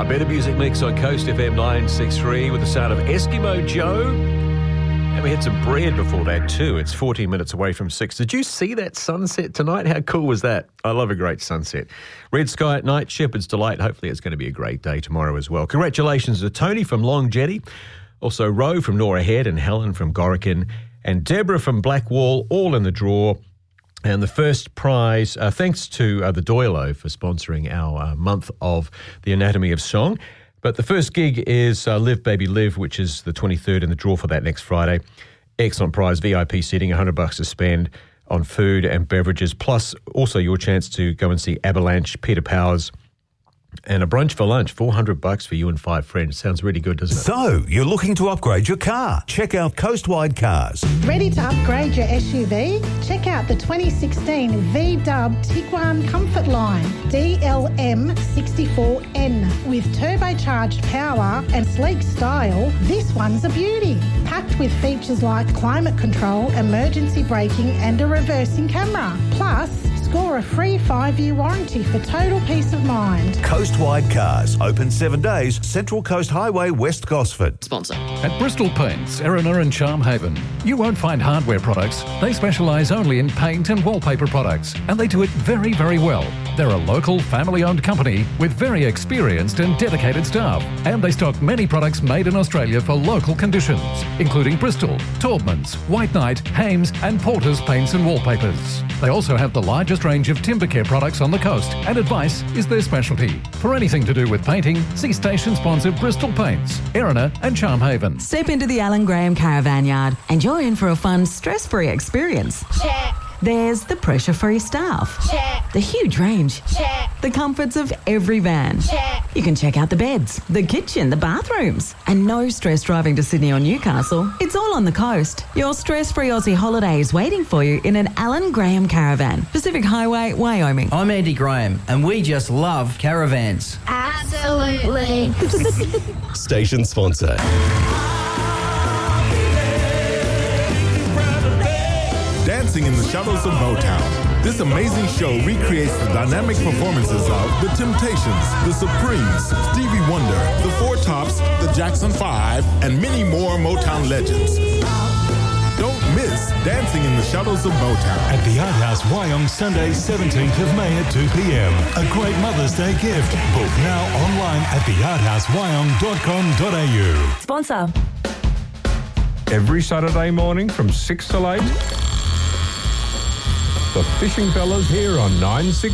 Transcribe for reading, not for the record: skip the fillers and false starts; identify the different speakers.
Speaker 1: A better music mix on Coast FM 963 with the sound of Eskimo Joe. And we had some bread before that too. It's 14 minutes away from 6. Did you see that sunset tonight? How cool was that? I love a great sunset. Red sky at night, Shepherd's Delight. Hopefully it's going to be a great day tomorrow as well. Congratulations to Tony from Long Jetty, also Ro from Nora Head and Helen from Gorican and Deborah from Blackwall, all in the draw. And the first prize, thanks to the Doilo for sponsoring our month of the Anatomy of Song. But the first gig is Live Baby Live, which is the 23rd in the draw for that next Friday. Excellent prize, VIP seating, $100 to spend on food and beverages, plus also your chance to go and see Avalanche, Peter Powers, and a brunch for lunch, $400 for you and 5 friends. Sounds really good, doesn't it?
Speaker 2: So, you're looking to upgrade your car? Check out Coastwide Cars.
Speaker 3: Ready to upgrade your SUV? Check out the 2016 VW Tiguan Comfort Line DLM64N. With turbocharged power and sleek style, this one's a beauty. Packed with features like climate control, emergency braking and a reversing camera. Plus, score a free 5-year warranty for total peace of mind.
Speaker 2: Coastwide Cars. Open 7 days. Central Coast Highway, West Gosford.
Speaker 4: Sponsor.
Speaker 5: At Bristol Paints, Erina and Charmhaven, you won't find hardware products. They specialise only in paint and wallpaper products, and they do it very, very well. They're a local, family-owned company with very experienced and dedicated staff, and they stock many products made in Australia for local conditions, including Bristol, Taubmans, White Knight, Hames and Porter's paints and wallpapers. They also have the largest range of timber care products on the coast, and advice is their specialty. For anything to do with painting, see station sponsor Bristol Paints, Erina and Charmhaven.
Speaker 6: Step into the Alan Graham Caravan Yard and you're in for a fun, stress-free experience.
Speaker 3: Check.
Speaker 6: There's the pressure-free staff.
Speaker 3: Check.
Speaker 6: The huge range.
Speaker 3: Check.
Speaker 6: The comforts of every van.
Speaker 3: Check.
Speaker 6: You can check out the beds, the kitchen, the bathrooms. And no stress driving to Sydney or Newcastle. It's all on the coast. Your stress-free Aussie holiday is waiting for you in an Alan Graham Caravan. Pacific Highway, Wyoming.
Speaker 4: I'm Andy Graham, and we just love caravans.
Speaker 3: Absolutely.
Speaker 7: Station sponsor.
Speaker 8: Dancing in the Shadows of Motown. This amazing show recreates the dynamic performances of The Temptations, The Supremes, Stevie Wonder, The Four Tops, The Jackson 5, and many more Motown legends. Don't miss Dancing in the Shadows of Motown.
Speaker 9: At the Art House Wyong, Sunday, 17th of May at 2 p.m. A great Mother's Day gift. Book now online at thearthousewyong.com.au.
Speaker 6: Sponsor.
Speaker 10: Every Saturday morning from 6 till 8, the Fishing Fellas here on 963.